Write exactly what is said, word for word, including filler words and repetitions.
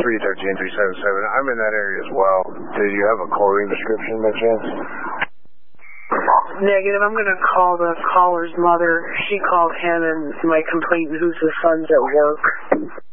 three one three, three seven seven. I'm in that area as well. Did you have a clothing description by chance? Negative. I'm going to call the caller's mother. She called him and my complaint who's the son's at work.